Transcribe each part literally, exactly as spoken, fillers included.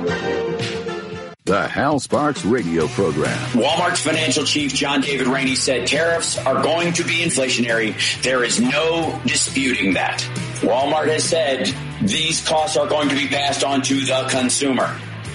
The Hal Sparks radio program. Walmart's financial chief, John David Rainey, said tariffs are going to be inflationary. There is no disputing that. Walmart has said these costs are going to be passed on to the consumer.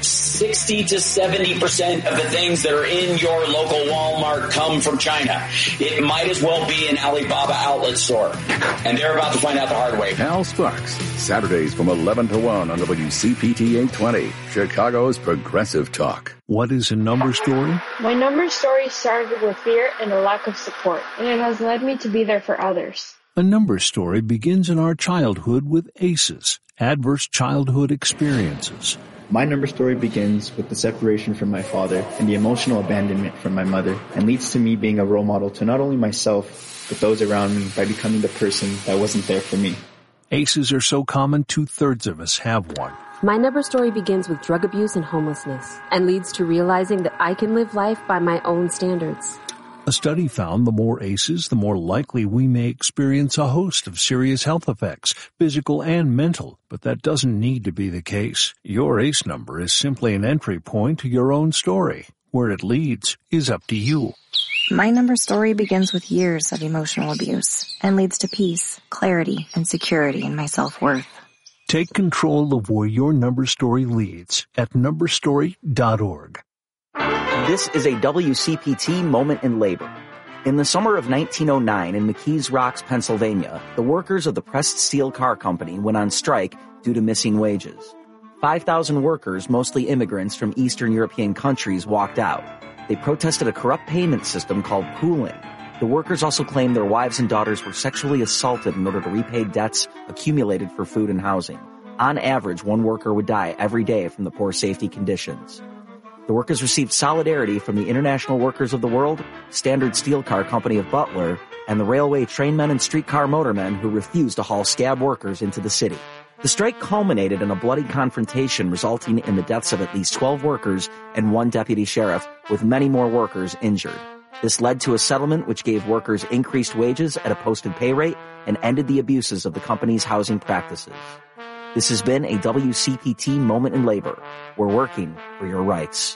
sixty to seventy percent of the things that are in your local Walmart come from China. It might as well be an Alibaba outlet store. And they're about to find out the hard way. Hal Sparks, Saturdays from eleven to one on W C P T eight twenty, Chicago's Progressive Talk. What is a number story? My number story started with fear and a lack of support, and it has led me to be there for others. A number story begins in our childhood with A C Es, adverse childhood experiences. My number story begins with the separation from my father and the emotional abandonment from my mother, and leads to me being a role model to not only myself, but those around me by becoming the person that wasn't there for me. A C Es are so common, two-thirds of us have one. My number story begins with drug abuse and homelessness, and leads to realizing that I can live life by my own standards. A study found the more A C Es, the more likely we may experience a host of serious health effects, physical and mental, but that doesn't need to be the case. Your A C E number is simply an entry point to your own story. Where it leads is up to you. My number story begins with years of emotional abuse and leads to peace, clarity, and security in my self-worth. Take control of where your number story leads at number story dot org. This is a W C P T moment in labor. In the summer of nineteen oh nine in McKees Rocks, Pennsylvania, the workers of the Pressed Steel Car Company went on strike due to missing wages. five thousand workers, mostly immigrants from Eastern European countries, walked out. They protested a corrupt payment system called pooling. The workers also claimed their wives and daughters were sexually assaulted in order to repay debts accumulated for food and housing. On average, one worker would die every day from the poor safety conditions. The workers received solidarity from the International Workers of the World, Standard Steel Car Company of Butler, and the railway trainmen and streetcar motormen who refused to haul scab workers into the city. The strike culminated in a bloody confrontation resulting in the deaths of at least twelve workers and one deputy sheriff, with many more workers injured. This led to a settlement which gave workers increased wages at a posted pay rate and ended the abuses of the company's housing practices. This has been a W C P T moment in labor. We're working for your rights.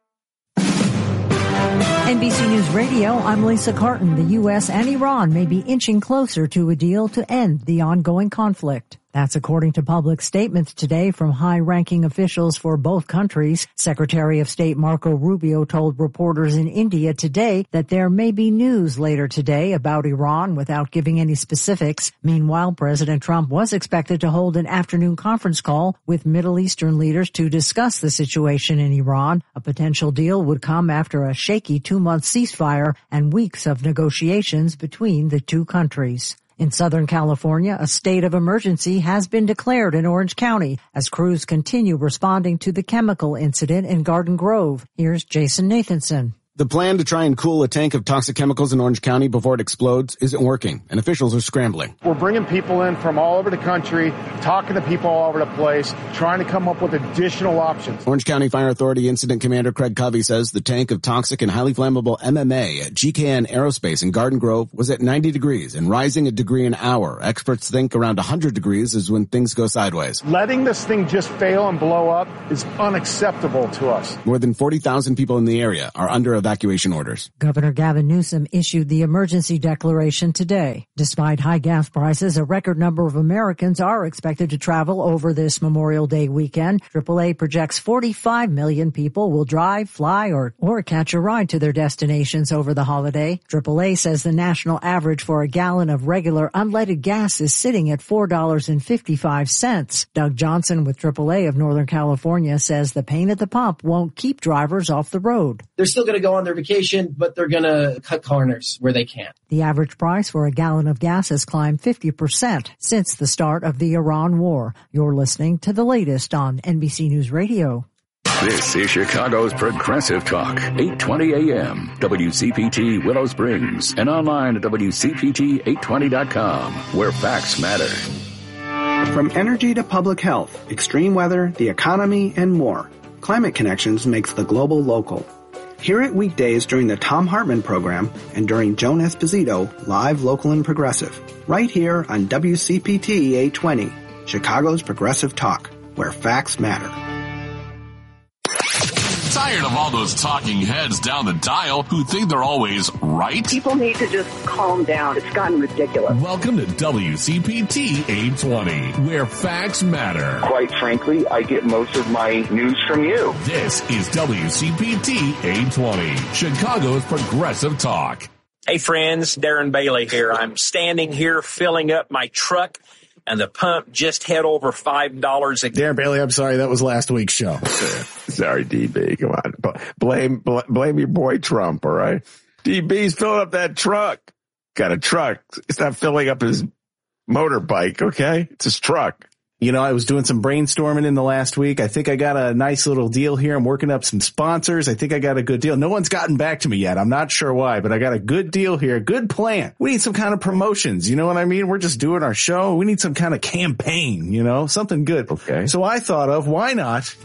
N B C News Radio, I'm Lisa Carton. The U S and Iran may be inching closer to a deal to end the ongoing conflict. That's according to public statements today from high-ranking officials for both countries. Secretary of State Marco Rubio told reporters in India today that there may be news later today about Iran without giving any specifics. Meanwhile, President Trump was expected to hold an afternoon conference call with Middle Eastern leaders to discuss the situation in Iran. A potential deal would come after a shaky two-month ceasefire and weeks of negotiations between the two countries. In Southern California, a state of emergency has been declared in Orange County as crews continue responding to the chemical incident in Garden Grove. Here's Jason Nathanson. The plan to try and cool a tank of toxic chemicals in Orange County before it explodes isn't working, and officials are scrambling. We're bringing people in from all over the country, talking to people all over the place, trying to come up with additional options. Orange County Fire Authority Incident Commander Craig Covey says the tank of toxic and highly flammable M M A at G K N Aerospace in Garden Grove was at ninety degrees and rising a degree an hour. Experts think around one hundred degrees is when things go sideways. Letting this thing just fail and blow up is unacceptable to us. More than forty thousand people in the area are under evacuation orders. Governor Gavin Newsom issued the emergency declaration today. Despite high gas prices, a record number of Americans are expected to travel over this Memorial Day weekend. triple A projects forty-five million people will drive, fly, or, or catch a ride to their destinations over the holiday. triple A says the national average for a gallon of regular unleaded gas is sitting at four dollars and fifty-five cents. Doug Johnson with triple A of Northern California says the pain at the pump won't keep drivers off the road. They're still going to go on their vacation, but they're going to cut corners where they can. The average price for a gallon of gas has climbed fifty percent since the start of the Iran war. You're listening to the latest on N B C News Radio. This is Chicago's Progressive Talk, eight twenty A M, W C P T Willow Springs, and online at W C P T eight twenty dot com, where facts matter. From energy to public health, extreme weather, the economy, and more, Climate Connections makes the global local. Hear it weekdays during the Thom Hartmann program and during Joan Esposito, live, local, and progressive. Right here on W C P T eight twenty, Chicago's Progressive Talk, where facts matter. Tired of all those talking heads down the dial who think they're always right? People need to just calm down. It's gotten ridiculous. Welcome to W C P T eight twenty, where facts matter. Quite frankly, I get most of my news from you. This is W C P T eight twenty, Chicago's progressive talk. Hey friends, Darren Bailey here. I'm standing here filling up my truck, and the pump just hit over five dollars a gallon. Darren Bailey, I'm sorry, that was last week's show. Sorry, D B. Come on. Blame, blame your boy Trump, all right? D B's filling up that truck. Got a truck. It's not filling up his motorbike, okay? It's his truck. You know, I was doing some brainstorming in the last week. I think I got a nice little deal here. I'm working up some sponsors. I think I got a good deal. No one's gotten back to me yet. I'm not sure why, but I got a good deal here. Good plan. We need some kind of promotions. You know what I mean? We're just doing our show. We need some kind of campaign, you know, something good. Okay. So I thought of, why not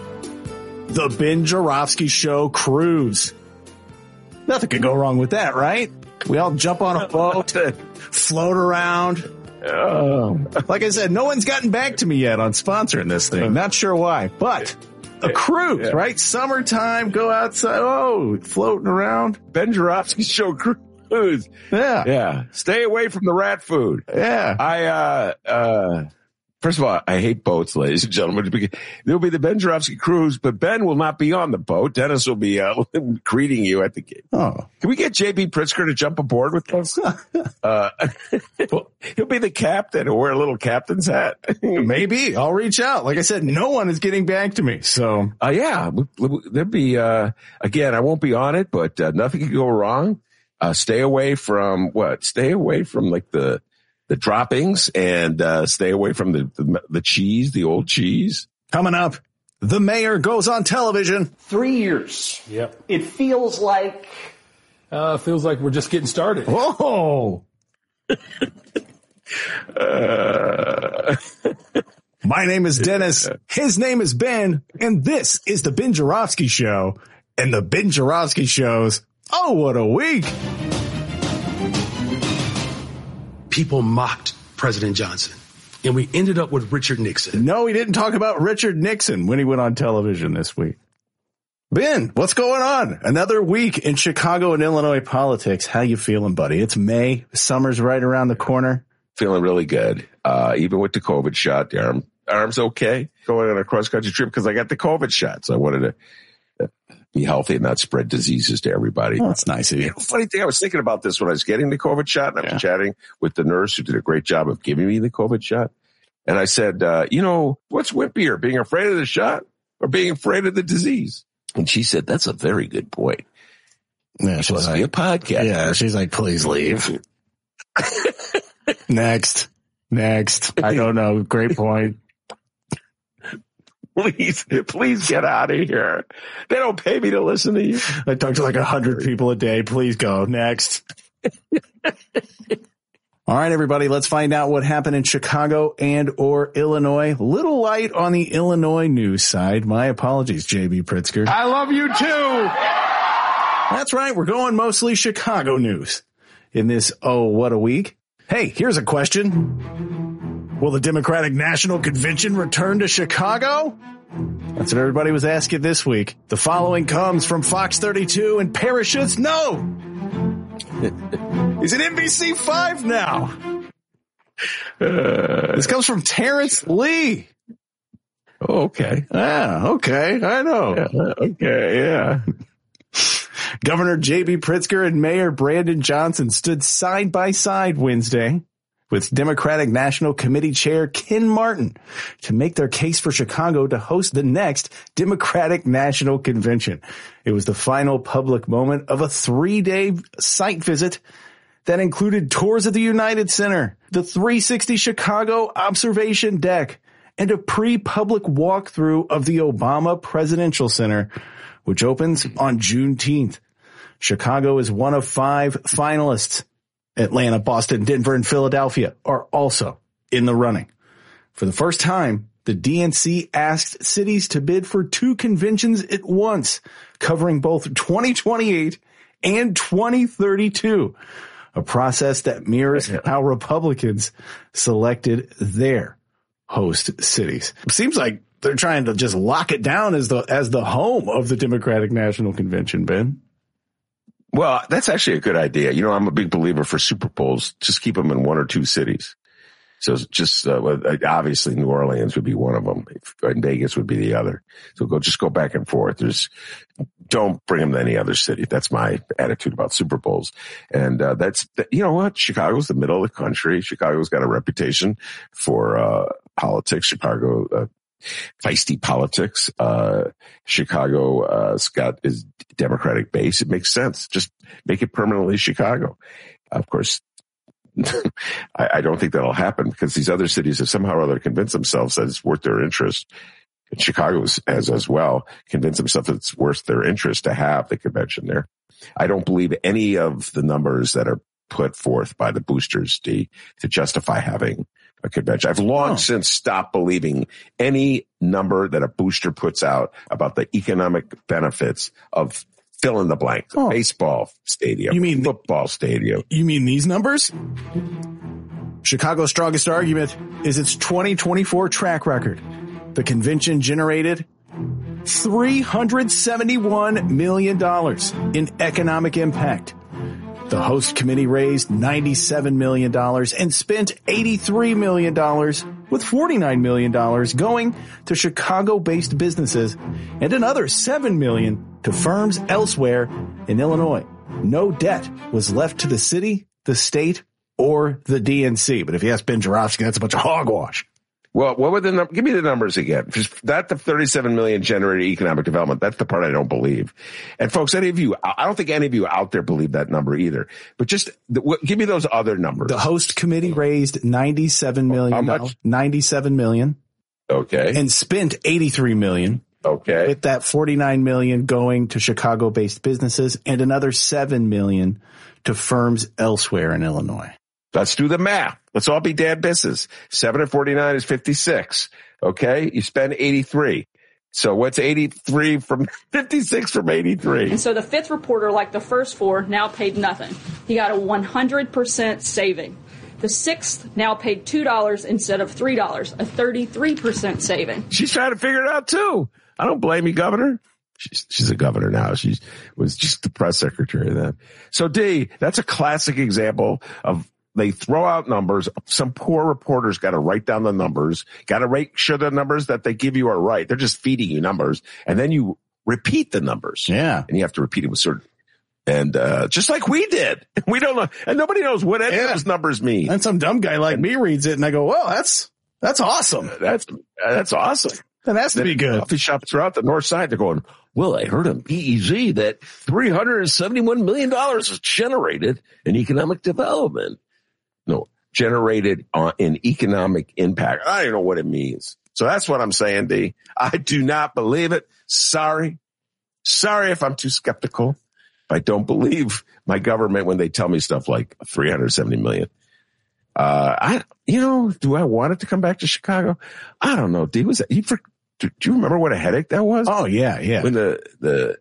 the Ben Joravsky Show Cruise? Nothing could go wrong with that, right? We all jump on a boat, float around. Oh. Like I said, no one's gotten back to me yet on sponsoring this thing. Not sure why, but a cruise, yeah. Right? Summertime, go outside. Oh, floating around. Ben Joravsky Show Cruise. Yeah. Yeah. Stay away from the rat food. Yeah. I, uh, uh, first of all, I hate boats, ladies and gentlemen. There'll be the Ben Joravsky Cruise, but Ben will not be on the boat. Dennis will be uh, greeting you at the gate. Oh. Can we get J B Pritzker to jump aboard with us? uh, he'll be the captain or wear a little captain's hat. Maybe. I'll reach out. Like I said, no one is getting back to me. So, uh, yeah, there'd be, uh, again, I won't be on it, but uh, nothing can go wrong. Uh, stay away from what? Stay away from like the, the droppings and, uh, stay away from the, the, the cheese, the old cheese. Coming up, the mayor goes on television. Three years. Yep. It feels like. Uh, feels like we're just getting started. Whoa. uh, My name is Dennis. His name is Ben. And this is the Ben Joravsky Show. And the Ben Joravsky Show's, oh, what a week. People mocked President Johnson, and we ended up with Richard Nixon. No, he didn't talk about Richard Nixon when he went on television this week. Ben, what's going on? Another week in Chicago and Illinois politics. How you feeling, buddy? It's May. Summer's right around the corner. Feeling really good. Uh, even with the COVID shot, the arm, arm's okay. Going on a cross-country trip because I got the COVID shot, so I wanted to be healthy and not spread diseases to everybody. Oh, that's nice of you. You know, funny thing, I was thinking about this when I was getting the COVID shot, and I was yeah. chatting with the nurse who did a great job of giving me the COVID shot. And I said, uh, you know, what's whippier, being afraid of the shot or being afraid of the disease? And she said, that's a very good point. Yeah, she's must like, be a podcast. Yeah, she's like, please leave. Next. Next. I don't know. Great point. Please, please get out of here. They don't pay me to listen to you. I talk to like a hundred people a day. Please go. Next. All right, everybody, let's find out what happened in Chicago and or Illinois. Little light on the Illinois news side. My apologies, J B Pritzker. I love you too. That's right. We're going mostly Chicago news in this, oh, what a week. Hey, here's a question. Will the Democratic National Convention return to Chicago? That's what everybody was asking this week. The following comes from Fox thirty-two and parachutes. No! He's at N B C five now. Uh, this comes from Terrence Lee. Oh, okay. Ah, okay. I know. Yeah, okay, yeah. Governor J B Pritzker and Mayor Brandon Johnson stood side by side Wednesday with Democratic National Committee Chair Ken Martin to make their case for Chicago to host the next Democratic National Convention. It was the final public moment of a three-day site visit that included tours of the United Center, the three sixty Chicago Observation Deck, and a pre-public walkthrough of the Obama Presidential Center, which opens on Juneteenth. Chicago is one of five finalists. Atlanta, Boston, Denver, and Philadelphia are also in the running. For the first time, the D N C asked cities to bid for two conventions at once, covering both twenty twenty-eight and twenty thirty-two, a process that mirrors how Republicans selected their host cities. It seems like they're trying to just lock it down as the as the home of the Democratic National Convention, Ben. Well, that's actually a good idea. You know, I'm a big believer for Super Bowls. Just keep them in one or two cities. So just uh, obviously New Orleans would be one of them, and Vegas would be the other. So go just go back and forth. There's don't bring them to any other city. That's my attitude about Super Bowls. And uh, that's you know what, Chicago's the middle of the country. Chicago's got a reputation for uh politics. Chicago uh, feisty politics. Uh Chicago uh got is Democratic base. It makes sense. Just make it permanently Chicago. Of course. I, I don't think that'll happen because these other cities have somehow or other convinced themselves that it's worth their interest. And Chicago has as well convinced themselves that it's worth their interest to have the convention there. I don't believe any of the numbers that are put forth by the boosters to, to justify having a convention. I've long oh. since stopped believing any number that a booster puts out about the economic benefits of fill in the blank. Oh. Baseball stadium. You mean football stadium? You mean these numbers? Chicago's strongest argument is its twenty twenty-four track record. The convention generated three hundred seventy-one million dollars in economic impact. The host committee raised ninety-seven million dollars and spent eighty-three million dollars, with forty-nine million dollars going to Chicago-based businesses and another seven million dollars to firms elsewhere in Illinois. No debt was left to the city, the state, or the D N C. But if you ask Ben Joravsky, that's a bunch of hogwash. Well, what were the num- give me the numbers again? Just that the thirty-seven million generated economic development. That's the part I don't believe. And folks, any of you, I don't think any of you out there believe that number either. But just the, w- give me those other numbers. The host committee raised ninety-seven million. How much? ninety-seven million. Okay. And spent eighty-three million. Okay. With that forty-nine million going to Chicago-based businesses and another seven million to firms elsewhere in Illinois. Let's do the math. Let's all be dad business. Seven and forty-nine is fifty-six. Okay. You spend eighty-three. So what's eighty-three from fifty-six from eighty-three? And so the fifth reporter, like the first four, now paid nothing. He got a one hundred percent saving. The sixth now paid two dollars instead of three dollars, a thirty-three percent saving. She's trying to figure it out too. I don't blame you, Governor. She's, she's a governor now. She was just the press secretary then. So D, that's a classic example of they throw out numbers. Some poor reporters got to write down the numbers, got to make sure the numbers that they give you are right. They're just feeding you numbers. And then you repeat the numbers. Yeah. And you have to repeat it with certain, and, uh, just like we did. We don't know. And nobody knows what any yeah. of those numbers mean. And some dumb guy like and, me reads it and I go, well, that's, that's awesome. That's, that's awesome. That has to then be good. Coffee shops throughout the north side, they're going, well, I heard on P E Z that three hundred seventy-one million dollars is generated in economic development. No, generated on, in economic impact. I don't know what it means. So that's what I'm saying, D. I do not believe it. Sorry. Sorry if I'm too skeptical. I don't believe my government when they tell me stuff like three hundred seventy million. Uh, I, you know, do I want it to come back to Chicago? I don't know. D, was that, you for, do, do you remember what a headache that was? Oh, yeah, yeah. When the, the,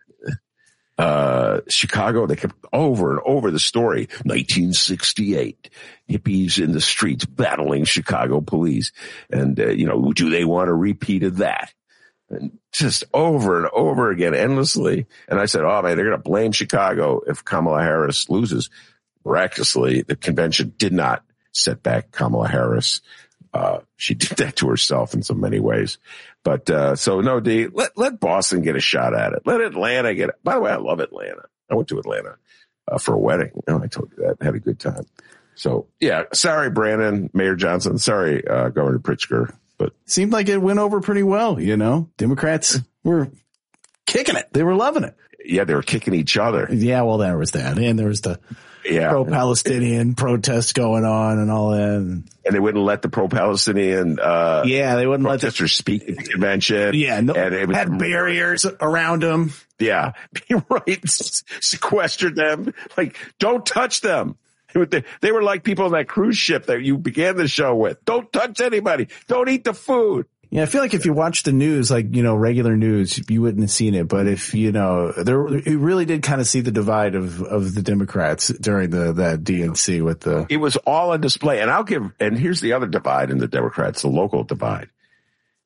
uh, Chicago, they kept over and over the story. nineteen sixty-eight, hippies in the streets battling Chicago police. And, uh, you know, do they want a repeat of that? And just over and over again, endlessly. And I said, oh man, they're going to blame Chicago if Kamala Harris loses. Miraculously, the convention did not set back Kamala Harris. Uh, she did that to herself in so many ways. But, uh, so no, D, let, let Boston get a shot at it. Let Atlanta get it. By the way, I love Atlanta. I went to Atlanta, uh, for a wedding. Oh, I told you that. Had a good time. So yeah, sorry, Brandon, Mayor Johnson. Sorry, uh, Governor Pritzker, but seemed like it went over pretty well. You know, Democrats were kicking it. They were loving it. Yeah. They were kicking each other. Yeah. Well, there was that. And there was the, Yeah. pro-Palestinian protests going on and all that. And, and they wouldn't let the pro-Palestinian, uh, yeah, they wouldn't let protesters speak at the convention. Yeah. No, and it was, had barriers around them. Yeah. Right. Sequestered them. Like, don't touch them. They, they were like people on that cruise ship that you began the show with. Don't touch anybody. Don't eat the food. Yeah, I feel like if you watch the news, like, you know, regular news, you wouldn't have seen it. But if, you know, there, you really did kind of see the divide of, of the Democrats during the, that D N C with the. It was all on display. And I'll give, and here's the other divide in the Democrats, the local divide.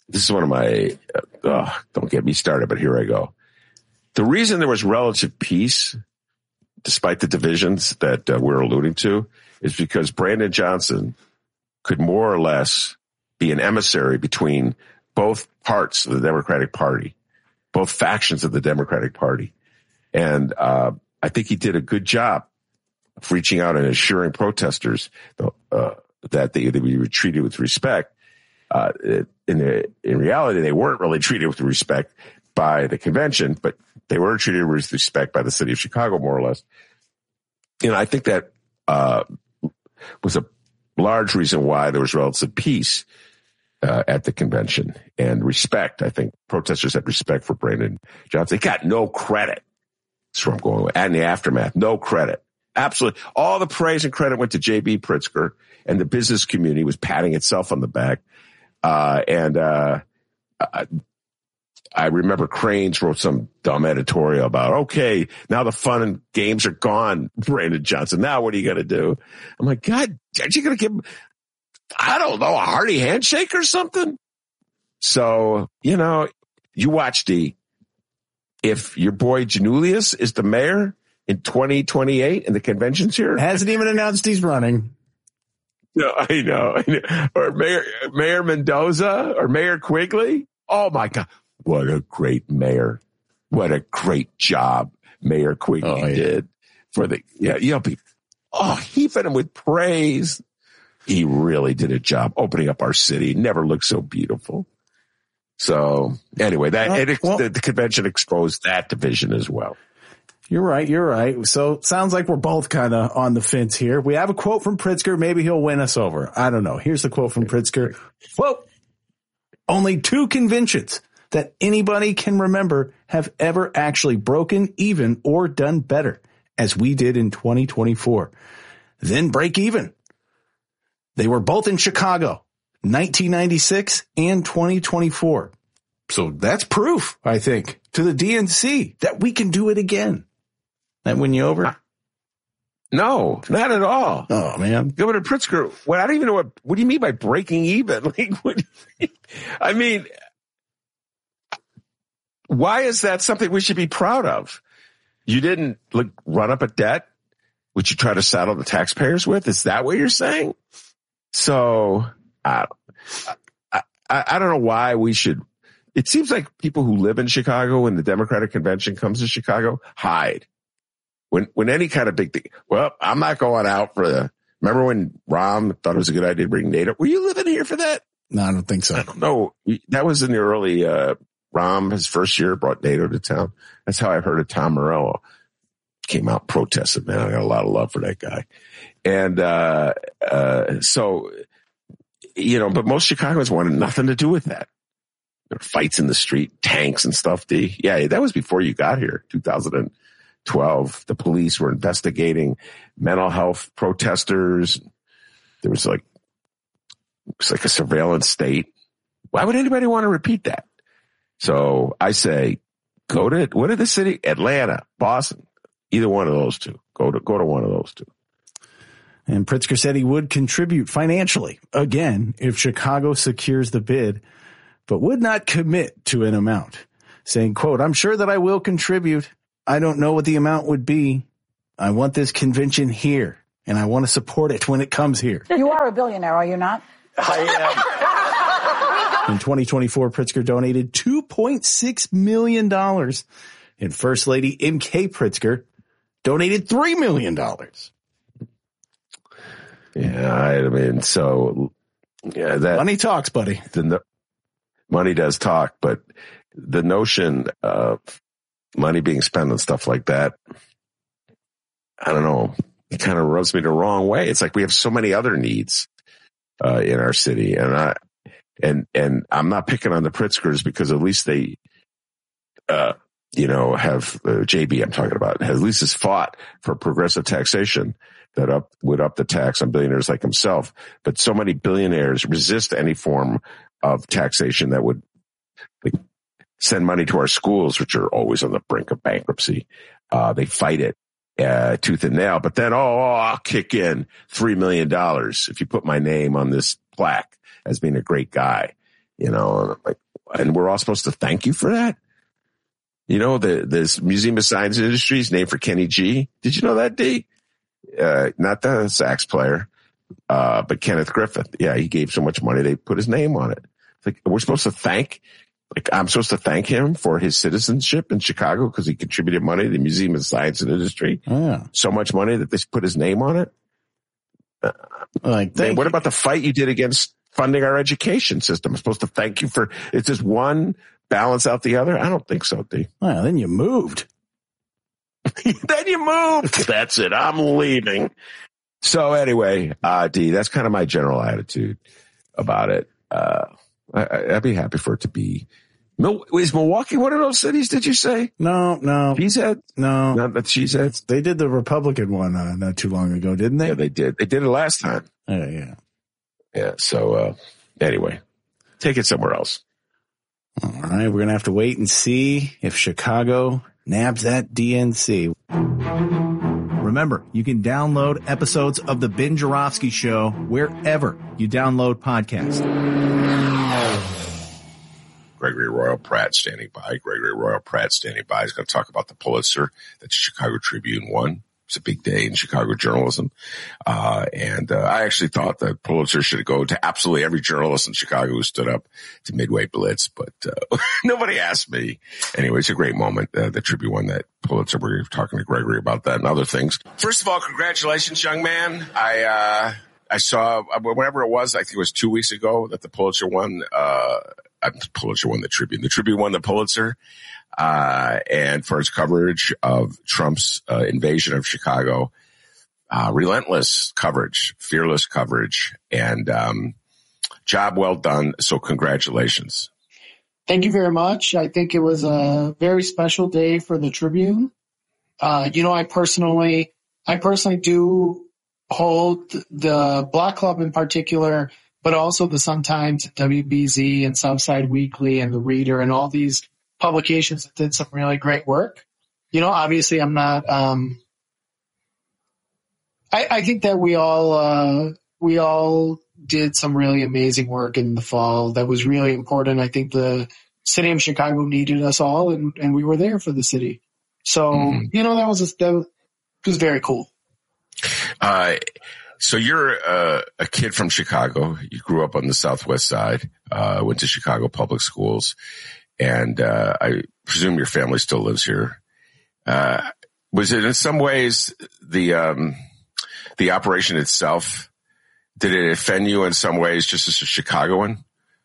this is one of my, uh, oh, don't get me started, but here I go. The reason there was relative peace, despite the divisions that uh, we're alluding to, is because Brandon Johnson could more or less be an emissary between both parts of the Democratic Party, both factions of the Democratic Party. And uh, I think he did a good job of reaching out and assuring protesters uh, that they would be treated with respect. Uh, in, the, in reality, they weren't really treated with respect by the convention, but they were treated with respect by the city of Chicago, more or less. You know, I think that uh, was a large reason why there was relative peace uh, at the convention and respect. I think protesters had respect for Brandon Johnson. They got no credit. That's where I'm going with. And the aftermath, no credit. Absolutely. All the praise and credit went to J B. Pritzker, and the business community was patting itself on the back. Uh, and uh, I, I remember Cranes wrote some dumb editorial about, okay, now the fun and games are gone, Brandon Johnson. Now what are you going to do? I'm like, God, aren't you going to give him, I don't know, a hearty handshake or something? So, you know, you watch D. If your boy Janulius is the mayor in twenty twenty-eight and the convention's here. Hasn't even announced he's running. No, I know. I know. Or Mayor, Mayor Mendoza or Mayor Quigley. Oh my God. What a great mayor. What a great job Mayor Quigley oh, yeah. did for the, yeah, you know, people, oh, heaping him with praise. He really did a job opening up our city. Never looked so beautiful. So anyway, that, uh, it, well, the, the convention exposed that division as well. You're right. You're right. So sounds like we're both kind of on the fence here. We have a quote from Pritzker. Maybe he'll win us over. I don't know. Here's the quote from Pritzker. Quote, only two conventions that anybody can remember have ever actually broken even or done better as we did in twenty twenty-four. Then break even. They were both in Chicago, nineteen ninety-six and twenty twenty-four. So that's proof, I think, to the D N C that we can do it again. That win you over? No, not at all. Oh, man. Governor Pritzker, well, I don't even know what, what do you mean by breaking even? Like, what, I mean, why is that something we should be proud of? You didn't like run up a debt, which you try to saddle the taxpayers with? Is that what you're saying? So, I, I, I don't know why we should. It seems like people who live in Chicago when the Democratic Convention comes to Chicago hide. When, when any kind of big thing, well, I'm not going out for the, remember when Rahm thought it was a good idea to bring NATO? Were you living here for that? No, I don't think so. I don't know. That was in the early, uh, Rahm, his first year, brought NATO to town. That's how I heard of Tom Morello. Came out protested, man. I got a lot of love for that guy. And, uh, uh, so, you know, but most Chicagoans wanted nothing to do with that. There were fights in the street, tanks and stuff. D. Yeah, that was before you got here, two thousand twelve. The police were investigating mental health protesters. There was like, it was like a surveillance state. Why would anybody want to repeat that? So I say, go to, what did the city? Atlanta, Boston, either one of those two. Go to, go to one of those two. And Pritzker said he would contribute financially again if Chicago secures the bid, but would not commit to an amount, saying, quote, I'm sure that I will contribute. I don't know what the amount would be. I want this convention here, and I want to support it when it comes here. You are a billionaire, are you not? I am. In twenty twenty-four, Pritzker donated two point six million dollars, and First Lady M K Pritzker donated three million dollars. Yeah, I mean, so yeah, that money talks, buddy. The no, money does talk, but the notion of money being spent on stuff like that, I don't know, it kind of rubs me the wrong way. It's like we have so many other needs uh, in our city, and I and and I'm not picking on the Pritzkers because at least they, uh, you know, have uh, J B. I'm talking about at least has fought for progressive taxation that up would up the tax on billionaires like himself. But so many billionaires resist any form of taxation that would like, send money to our schools, which are always on the brink of bankruptcy. Uh, they fight it uh, tooth and nail. But then, oh, oh, I'll kick in three million dollars if you put my name on this plaque as being a great guy. You know, and, I'm like, and we're all supposed to thank you for that. You know, the this Museum of Science and Industry is named for Kenny G. Did you know that, D? Uh, not the sax player, uh, but Kenneth Griffith. Yeah, he gave so much money they put his name on it. It's like we're supposed to thank, like I'm supposed to thank him for his citizenship in Chicago because he contributed money to the Museum of Science and Industry. Oh, yeah. So much money that they put his name on it. Uh, like, man, what about the fight you did against funding our education system? I'm supposed to thank you for, it's just one balance out the other? I don't think so, D. Well, then you moved. Then you moved. That's it. I'm leaving. So anyway, uh, D, that's kind of my general attitude about it. Uh, I, I'd be happy for it to be. Is Milwaukee one of those cities, did you say? No, no. Cheeseheads? No. Not the Cheeseheads? They did the Republican one uh, not too long ago, didn't they? Yeah, they did. They did it last time. Oh, yeah. Yeah, so uh, anyway, take it somewhere else. All right, we're going to have to wait and see if Chicago nabs that D N C. Remember, you can download episodes of The Ben Joravsky Show wherever you download podcasts. Gregory Royal Pratt standing by. Gregory Royal Pratt standing by. He's going to talk about the Pulitzer that the Chicago Tribune won. It's a big day in Chicago journalism. Uh, and, uh, I actually thought that Pulitzer should go to absolutely every journalist in Chicago who stood up to Midway Blitz, but, uh, nobody asked me. Anyway, it's a great moment. Uh, the Tribune won that Pulitzer. We're talking to Gregory about that and other things. First of all, congratulations, young man. I, uh, I saw, whatever it was, I think it was two weeks ago that the Pulitzer won, uh, Pulitzer won the Tribune. The Tribune won the Pulitzer. Uh, and for its coverage of Trump's uh, invasion of Chicago, uh, relentless coverage, fearless coverage, and um, job well done. So congratulations. Thank you very much. I think it was a very special day for the Tribune. Uh, you know, I personally, I personally do hold the Block Club in particular, but also the Sun-Times, W B Z, and Southside Weekly, and the Reader, and all these publications that did some really great work. You know, obviously I'm not, um, I, I think that we all, uh, we all did some really amazing work in the fall that was really important. I think the city of Chicago needed us all, and, and we were there for the city. So, mm-hmm. you know, that was, a, that was very cool. Uh, so you're uh, a kid from Chicago. You grew up on the Southwest side, uh, went to Chicago public schools. And, uh, I presume your family still lives here. Uh, was it in some ways the, um, the operation itself, did it offend you in some ways just as a Chicagoan?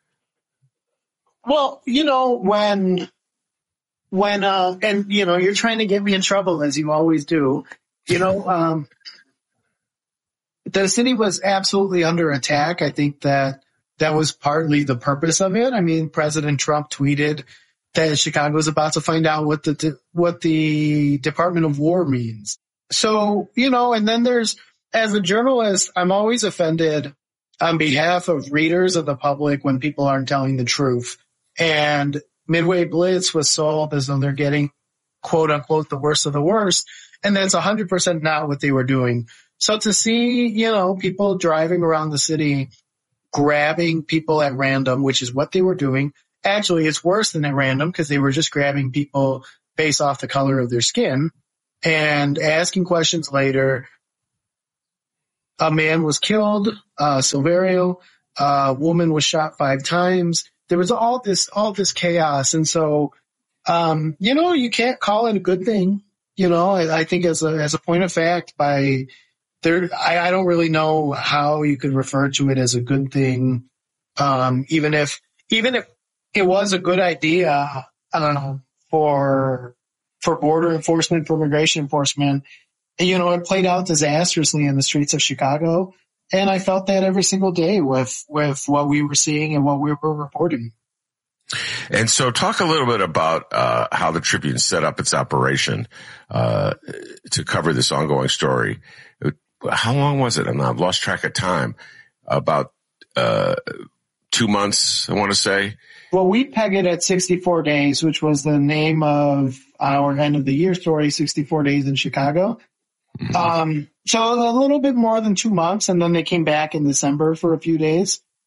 Well, you know, when, when, uh, and you know, you're trying to get me in trouble as you always do, you know, um, the city was absolutely under attack. I think that, That was partly the purpose of it. I mean, President Trump tweeted that Chicago is about to find out what the what the Department of War means. So, you know, and then there's, as a journalist, I'm always offended on behalf of readers of the public when people aren't telling the truth. And Midway Blitz was sold as though they're getting, quote unquote, the worst of the worst. And that's one hundred percent not what they were doing. So to see, you know, people driving around the city grabbing people at random, which is what they were doing. Actually, it's worse than at random because they were just grabbing people based off the color of their skin and asking questions later. A man was killed, uh, Silverio. A woman was shot five times. There was all this, all this chaos. And so, um, you know, you can't call it a good thing. You know, I, I think as a, as a point of fact, by There, I, I don't really know how you could refer to it as a good thing. Um, even if, even if it was a good idea, I don't know, for, for border enforcement, for immigration enforcement, you know, it played out disastrously in the streets of Chicago. And I felt that every single day with, with what we were seeing and what we were reporting. And so talk a little bit about, uh, how the Tribune set up its operation, uh, to cover this ongoing story. How long was it? I've lost track of time. About uh two months, I want to say. Well, we peg it at sixty-four days, which was the name of our end of the year story, sixty-four days in Chicago. Mm-hmm. Um, so a little bit more than two months, and then they came back in December for a few days.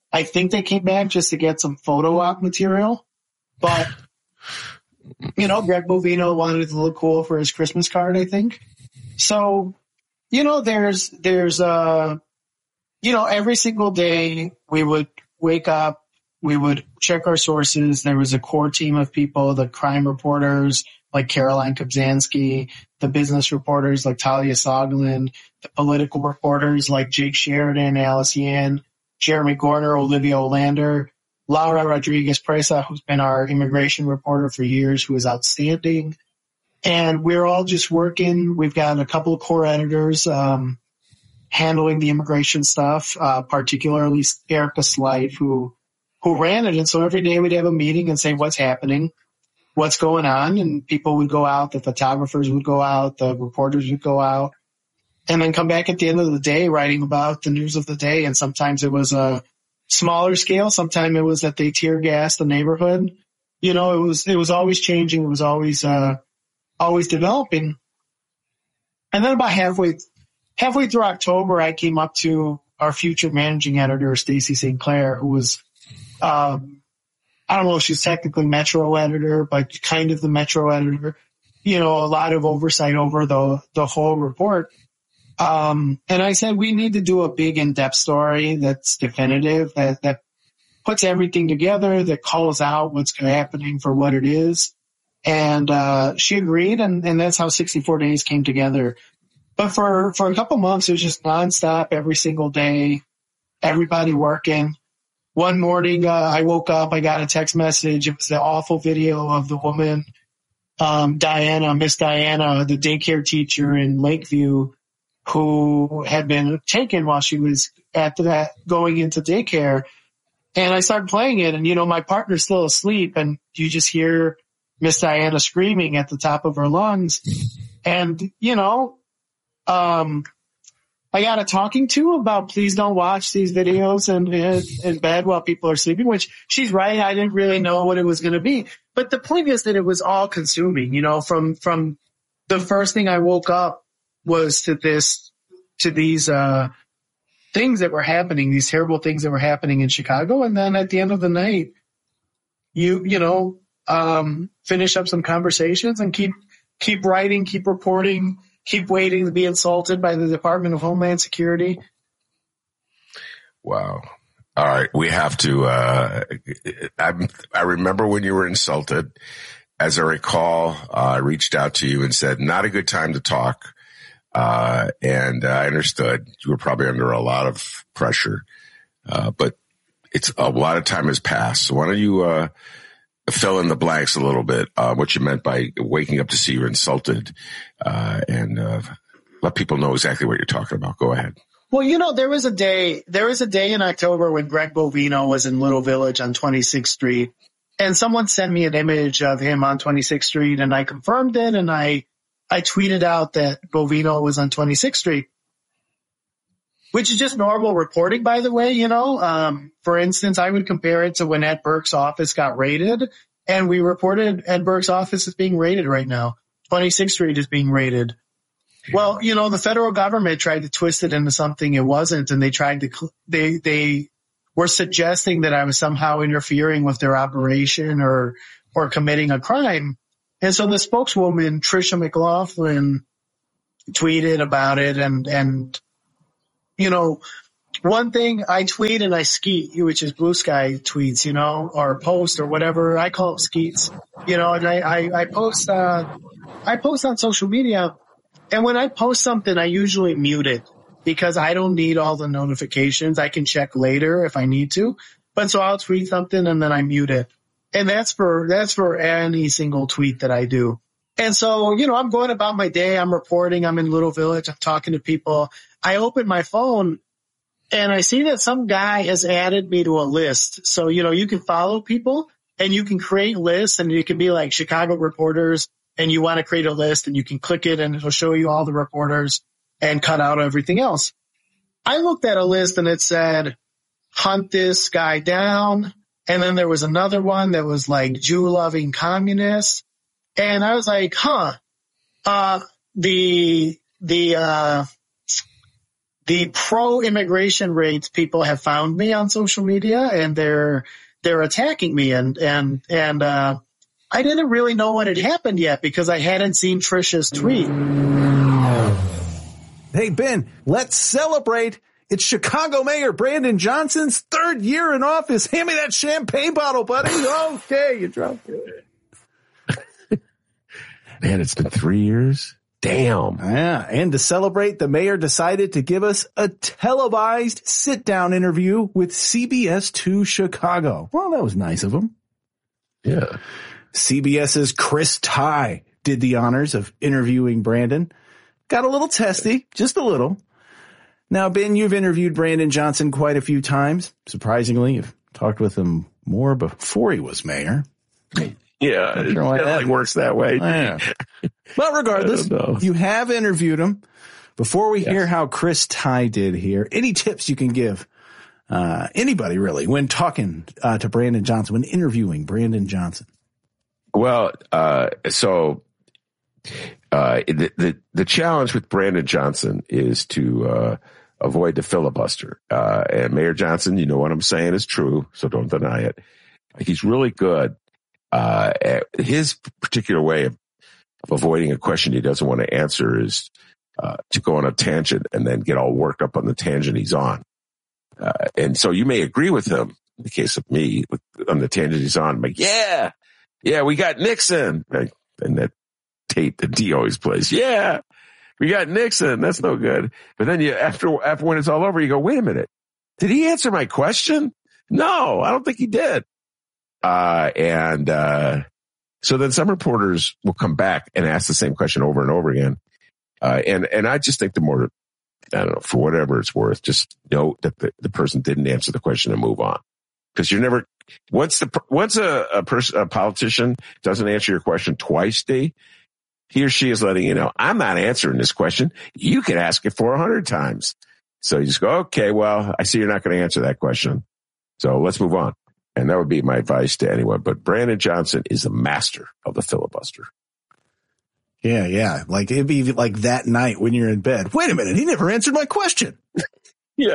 I think they came back just to get some photo op material, but you know, Greg Bovino wanted it to look cool for his Christmas card, I think. So, you know, there's, there's, uh, you know, every single day we would wake up, we would check our sources. There was a core team of people, the crime reporters like Caroline Kobzanski, the business reporters like Talia Sogolin, the political reporters like Jake Sheridan, Alice Yan, Jeremy Gorner, Olivia Olander, Laura Rodriguez-Presa, who's been our immigration reporter for years, who is outstanding. And we're all just working. We've got a couple of core editors um, handling the immigration stuff, uh, particularly Erica Slight, who who ran it. And so every day we'd have a meeting and say what's happening, what's going on, and people would go out, the photographers would go out, the reporters would go out, and then come back at the end of the day writing about the news of the day. And sometimes it was a smaller scale. Sometimes it was that they tear gassed the neighborhood. You know, it was, it was always changing. It was always, uh, always developing. And then about halfway, halfway through October, I came up to our future managing editor, Stacey Saint Clair, who was, um, I don't know if she's technically Metro editor, but kind of the Metro editor, you know, a lot of oversight over the, the whole report. Um, and I said, we need to do a big in-depth story that's definitive, that, that puts everything together, that calls out what's happening for what it is. And, uh, she agreed, and, and that's how sixty-four days came together. But for, for a couple months, it was just nonstop every single day, everybody working. One morning, uh, I woke up, I got a text message. It was the awful video of the woman, um, Diana, Miss Diana, the daycare teacher in Lakeview, who had been taken while she was at that going into daycare. And I started playing it, and, you know, my partner's still asleep, and you just hear Miss Diana screaming at the top of her lungs. And, you know, um, I got a talking to about please don't watch these videos in, in, in bed while people are sleeping, which she's right. I didn't really know what it was going to be. But the point is that it was all consuming, you know, from, from the first thing I woke up was to this, to these, uh, things that were happening, these terrible things that were happening in Chicago. And then at the end of the night, you, you know, um, finish up some conversations and keep, keep writing, keep reporting, keep waiting to be insulted by the Department of Homeland Security. Wow. All right. We have to, uh, I, I remember when you were insulted. As I recall, uh, I reached out to you and said, not a good time to talk. Uh, and uh, I understood you were probably under a lot of pressure. Uh, but it's a lot of time has passed. So why don't you, uh, fill in the blanks a little bit, uh, what you meant by waking up to see you're insulted, uh, and, uh, let people know exactly what you're talking about. Go ahead. Well, you know, there was a day, there was a day in October when Greg Bovino was in Little Village on twenty-sixth Street, and someone sent me an image of him on twenty-sixth Street, and I confirmed it, and I, I tweeted out that Bovino was on twenty-sixth Street, which is just normal reporting, by the way, you know. Um, for instance, I would compare it to when Ed Burke's office got raided, and we reported Ed Burke's office is being raided right now. twenty-sixth Street is being raided. Well, you know, the federal government tried to twist it into something it wasn't, and they tried to, they, they were suggesting that I was somehow interfering with their operation or, or committing a crime. And so the spokeswoman, Tricia McLaughlin, tweeted about it, and, and, you know, one thing I tweet and I skeet, which is Blue Sky tweets, you know, or post or whatever. I call it skeets, you know, and I, I, I post, uh, I post on social media. And when I post something, I usually mute it because I don't need all the notifications. I can check later if I need to. But so I'll tweet something and then I mute it. And that's for, that's for any single tweet that I do. And so, you know, I'm going about my day. I'm reporting. I'm in Little Village. I'm talking to people. I open my phone and I see that some guy has added me to a list. So, you know, you can follow people and you can create lists, and you can be like Chicago reporters, and you want to create a list, and you can click it and it'll show you all the reporters and cut out everything else. I looked at a list and it said, hunt this guy down. And then there was another one that was like Jew-loving communists. And I was like, huh, uh, the, the, uh, the pro-immigration rates, people have found me on social media and they're they're attacking me, and and and uh, I didn't really know what had happened yet because I hadn't seen Trisha's tweet. Hey, Ben, let's celebrate. It's Chicago Mayor Brandon Johnson's third year in office. Hand me that champagne bottle, buddy. Okay, you dropped it. Man, it's been three years. Damn. Yeah, and to celebrate, the mayor decided to give us a televised sit-down interview with C B S two Chicago. Well, that was nice of him. Yeah. CBS's Chris Tye did the honors of interviewing Brandon. Got a little testy, just a little. Now, Ben, you've interviewed Brandon Johnson quite a few times. Surprisingly, you've talked with him more before he was mayor. Yeah, it sure like works that way. Yeah. But regardless, you have interviewed him. Before we yes. hear how Chris Tye did here, any tips you can give uh, anybody really when talking uh, to Brandon Johnson, when interviewing Brandon Johnson? Well, uh, so uh, the, the the challenge with Brandon Johnson is to uh, avoid the filibuster. Uh, and Mayor Johnson, you know what I'm saying is true, so don't deny it. He's really good. Uh, his particular way of, of avoiding a question he doesn't want to answer is uh, to go on a tangent and then get all worked up on the tangent he's on. Uh, and so you may agree with him in the case of me with, on the tangent he's on. I'm like, yeah, yeah, we got Nixon. And that tape that D always plays. Yeah, we got Nixon. That's no good. But then you, after, after when it's all over, you go, wait a minute. Did he answer my question? No, I don't think he did. Uh, and, uh, so then some reporters will come back and ask the same question over and over again. Uh, and, and I just think the more, I don't know, for whatever it's worth, just note that the, the person didn't answer the question and move on. Cause you're never, once the, once a, a person, a politician doesn't answer your question twice, D, he or she is letting you know, I'm not answering this question. You can ask it four hundred times. So you just go, okay, well, I see you're not going to answer that question. So let's move on. And that would be my advice to anyone. But Brandon Johnson is a master of the filibuster. Yeah, yeah. Like it'd be like that night when you're in bed. Wait a minute. He never answered my question. Yeah.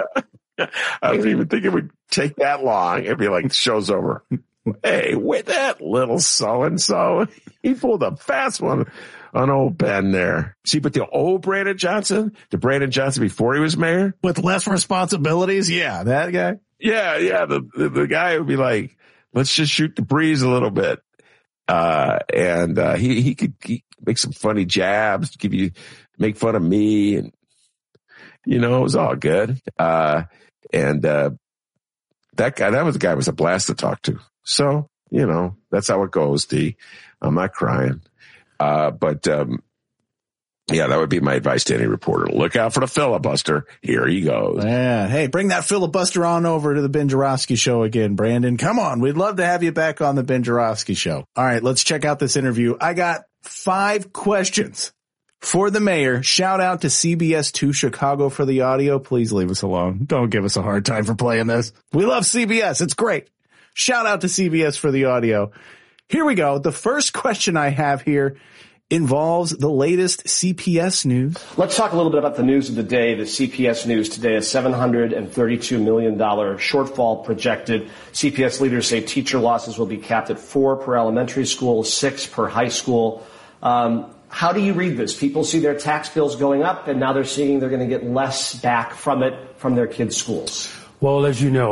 I don't even think it would take that long. It'd be like, the show's over. Hey, with that little so-and-so, he pulled a fast one on old Ben there. See, but the old Brandon Johnson, the Brandon Johnson before he was mayor. With less responsibilities. Yeah, that guy. Yeah, yeah. The, the, the guy would be like, let's just shoot the breeze a little bit. Uh, and, uh, he, he could he make some funny jabs, give you, make fun of me. And, you know, it was all good. Uh, and, uh, that guy, that was the guy was a blast to talk to. So, you know, that's how it goes, D. I'm not crying. Uh, but, um, yeah, that would be my advice to any reporter. Look out for the filibuster. Here he goes. Yeah. Hey, bring that filibuster on over to the Ben Joravsky Show again, Brandon. Come on. We'd love to have you back on the Ben Joravsky Show. All right, let's check out this interview. I got five questions for the mayor. Shout out to C B S two Chicago for the audio. Please leave us alone. Don't give us a hard time for playing this. We love C B S. It's great. Shout out to C B S for the audio. Here we go. The first question I have here involves the latest C P S news. Let's talk a little bit about the news of the day. The C P S news today, a seven hundred thirty-two million dollars shortfall projected. C P S leaders say teacher losses will be capped at four per elementary school, six per high school. Um, how do you read this? People see their tax bills going up, and now they're seeing they're going to get less back from it from their kids' schools. Well, as you know,